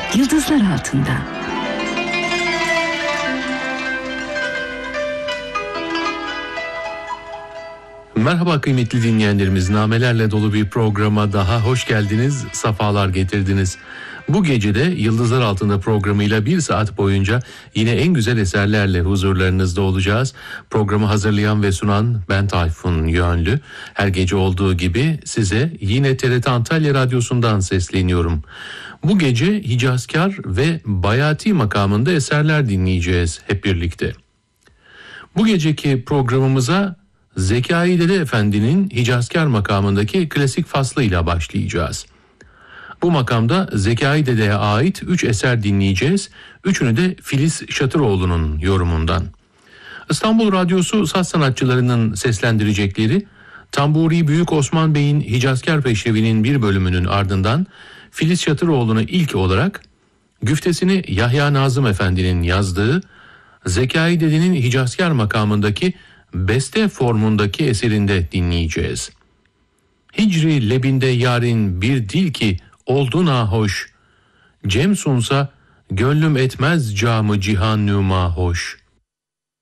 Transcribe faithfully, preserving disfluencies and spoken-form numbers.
Yıldızlar Altında. Merhaba kıymetli dinleyenlerimiz, namelerle dolu bir programa daha hoş geldiniz, safalar getirdiniz. Bu gecede Yıldızlar Altında programıyla bir saat boyunca yine en güzel eserlerle huzurlarınızda olacağız. Programı hazırlayan ve sunan ben Tayfun Yönlü. Her gece olduğu gibi size yine T R T Antalya Radyosu'ndan sesleniyorum. Bu gece Hicazkar ve Bayati makamında eserler dinleyeceğiz hep birlikte. Bu geceki programımıza Zekai Dede Efendi'nin Hicazkar makamındaki klasik faslıyla başlayacağız. Bu makamda Zekai Dede'ye ait üç eser dinleyeceğiz. Üçünü de Filiz Şatıroğlu'nun yorumundan. İstanbul Radyosu saz sanatçılarının seslendirecekleri Tamburi Büyük Osman Bey'in Hicazkar Peşrevi'nin bir bölümünün ardından Filiz Şatıroğlu'nu ilk olarak, güftesini Yahya Nazım Efendi'nin yazdığı Zekai Dede'nin Hicazkar makamındaki beste formundaki eserinde dinleyeceğiz. Hicri lebinde yarın bir dil ki oldu nahoş, Cem sunsa gönlüm etmez camı cihan nüma hoş.